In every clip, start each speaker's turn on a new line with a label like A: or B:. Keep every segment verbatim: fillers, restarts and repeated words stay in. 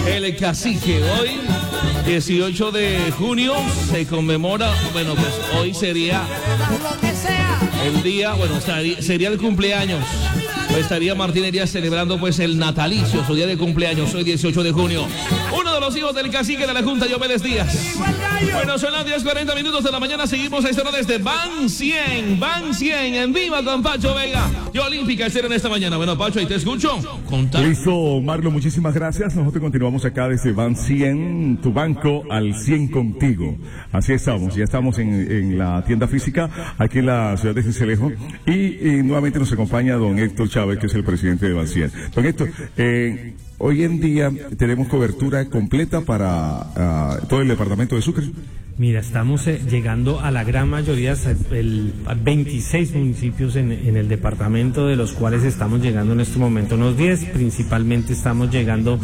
A: El Cacique. Hoy, dieciocho de junio, se conmemora, bueno, pues hoy sería el día, bueno, sería el cumpleaños. Pues estaría Martín Heredia celebrando pues el natalicio, su día de cumpleaños, hoy dieciocho de junio. Uno de los hijos del cacique de la Junta, Diomedes Díaz. Bueno, son las diez cuarenta minutos de la mañana, seguimos a esta hora desde Van cien, Van cien, en viva con Pacho Vega. Y Olímpica Estéreo en esta mañana. Bueno, Pacho, ahí te escucho. Contá.
B: Listo, Marlo, muchísimas gracias. Nosotros continuamos acá desde Van cien, tu banco al cien contigo. Así estamos, ya estamos en, en la tienda física, aquí en la ciudad de Sincelejo. Y, y nuevamente nos acompaña don Héctor Chávez, que es el presidente de Van cien. Don Héctor, eh, hoy en día tenemos cobertura completa para uh, todo el departamento de Sucre.
C: Mira, estamos eh, llegando a la gran mayoría, el, veintiséis municipios en, en el departamento, de los cuales estamos llegando en este momento unos diez. Principalmente estamos llegando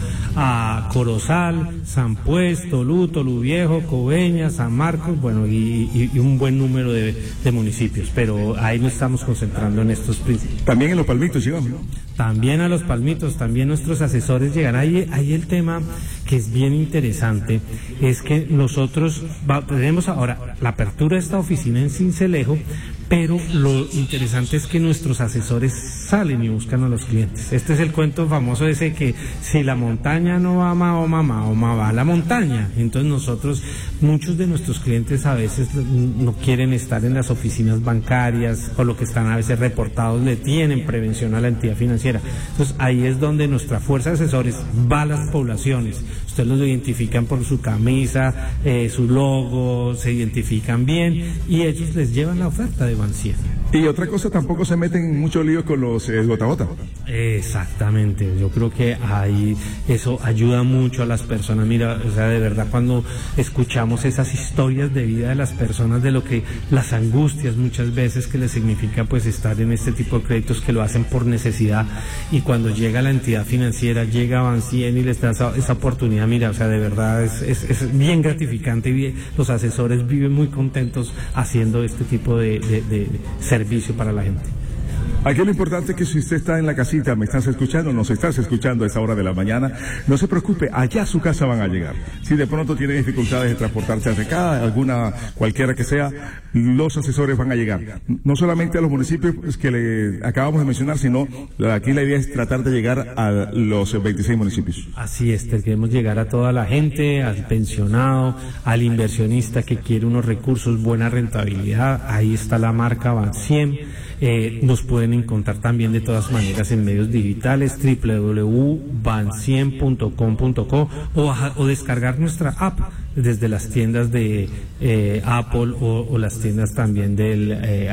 C: a Corozal, San Pues, Tolú, Tolú Viejo, Coveñas, San Marcos, bueno, y, y, y un buen número de, de municipios, pero ahí nos estamos concentrando en estos principios.
B: También en los Palmitos llegamos, ¿no?
C: También a los Palmitos, también nuestros asesores llegan. Ahí, ahí el tema que es bien interesante es que nosotros va, tenemos ahora la apertura de esta oficina en Sincelejo, pero lo interesante es que nuestros asesores salen y buscan a los clientes. Este es el cuento famoso ese que si la montaña no va a Mahoma, Mahoma va a la montaña. Entonces nosotros, muchos de nuestros clientes a veces no quieren estar en las oficinas bancarias, por lo que están a veces reportados, le tienen prevención a la entidad financiera. Entonces ahí es donde nuestra fuerza de asesores va a las poblaciones. Ustedes los identifican por su camisa, eh, su logo, se identifican bien y ellos les llevan la oferta de Van cien.
B: Y otra cosa, tampoco se meten mucho lío con los eh, gota a gota.
C: Exactamente, yo creo que ahí eso ayuda mucho a las personas. Mira, o sea, de verdad cuando escuchamos esas historias de vida de las personas, de lo que las angustias muchas veces que les significa pues estar en este tipo de créditos que lo hacen por necesidad, y cuando llega la entidad financiera, llega Van cien y les da esa, esa oportunidad, mira, o sea, de verdad es, es, es bien gratificante y bien, los asesores viven muy contentos haciendo este tipo de, de, de servicio para la gente.
B: Aquí lo importante es que si usted está en la casita, me estás escuchando, nos estás escuchando a esta hora de la mañana, no se preocupe, allá a su casa van a llegar. Si de pronto tiene dificultades de transportarse hacia acá, alguna, cualquiera que sea, los asesores van a llegar. No solamente a los municipios que le acabamos de mencionar, sino aquí la idea es tratar de llegar a los veintiséis municipios.
C: Así es, queremos llegar a toda la gente, al pensionado, al inversionista que quiere unos recursos, buena rentabilidad. Ahí está la marca Van cien. Eh, nos pueden encontrar también de todas maneras en medios digitales, doble u doble u doble u punto van cien punto com punto co, o, o descargar nuestra app desde las tiendas de eh, Apple o, o las tiendas también del eh,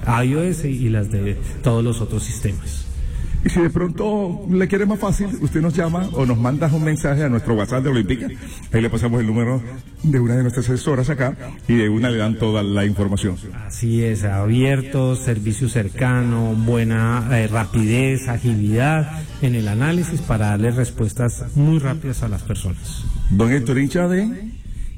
C: iOS y las de todos los otros sistemas.
B: Y si de pronto le quiere más fácil, usted nos llama o nos manda un mensaje a nuestro WhatsApp de Olímpica. Ahí le pasamos el número de una de nuestras asesoras acá y de una le dan toda la información.
C: Así es, abierto, servicio cercano, buena eh, rapidez, agilidad en el análisis para darle respuestas muy rápidas a las personas.
B: Don Héctor, hincha de...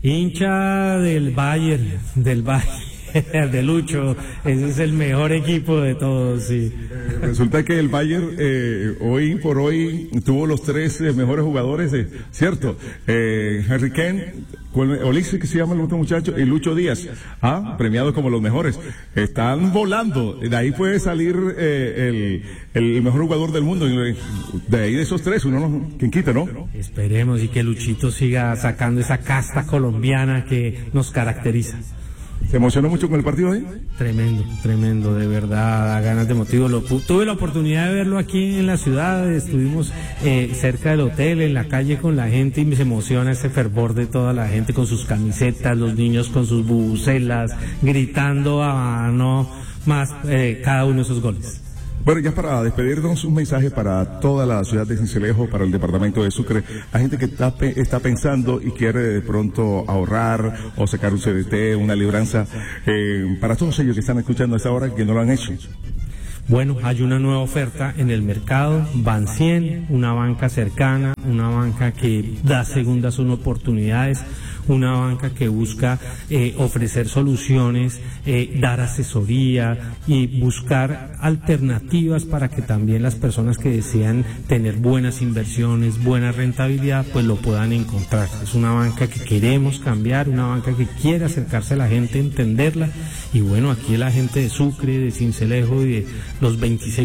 C: Hincha del Bayern, del Bayern. De Lucho, ese es el mejor equipo de todos, sí.
B: Resulta que el Bayern eh, hoy por hoy tuvo los tres eh, mejores jugadores, eh, ¿cierto? Eh, Harry Kane, Olise, que se llama el otro muchacho, y Lucho Díaz, ah, premiados como los mejores. Están volando, de ahí puede salir eh, el, el mejor jugador del mundo, de ahí de esos tres, uno no, quien quita, ¿no?
C: Esperemos y que Luchito siga sacando esa casta colombiana que nos caracteriza.
B: ¿Se emocionó mucho con el partido ahí?
C: Tremendo, tremendo, de verdad, da ganas de motivo. Lo, tuve la oportunidad de verlo aquí en la ciudad, estuvimos eh, cerca del hotel, en la calle con la gente, y me emociona ese fervor de toda la gente con sus camisetas, los niños con sus bubucelas, gritando a no más eh, cada uno de esos goles.
B: Bueno, ya para despedirnos, un mensaje para toda la ciudad de Sincelejo, para el departamento de Sucre, la gente que está, está pensando y quiere de pronto ahorrar o sacar un C D T, una libranza, eh, para todos ellos que están escuchando a esta hora que no lo han hecho.
C: Bueno, hay una nueva oferta en el mercado, Ban cien, una banca cercana, una banca que da segundas oportunidades, una banca que busca eh, ofrecer soluciones, eh, dar asesoría y buscar alternativas para que también las personas que desean tener buenas inversiones, buena rentabilidad, pues lo puedan encontrar. Es una banca que queremos cambiar, una banca que quiere acercarse a la gente, entenderla, y bueno, aquí la gente de Sucre, de Sincelejo y de los veintiséis